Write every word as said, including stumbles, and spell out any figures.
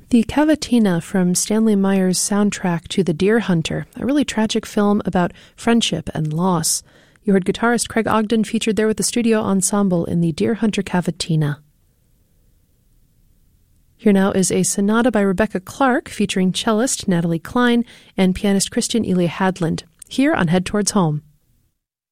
The Cavatina from Stanley Meyer's soundtrack to The Deer Hunter, a really tragic film about friendship and loss. You heard guitarist Craig Ogden featured there with the studio ensemble in the Deer Hunter Cavatina. Here now is a sonata by Rebecca Clark featuring cellist Natalie Klein and pianist Christian Elia Hadland, here on Head Towards Home.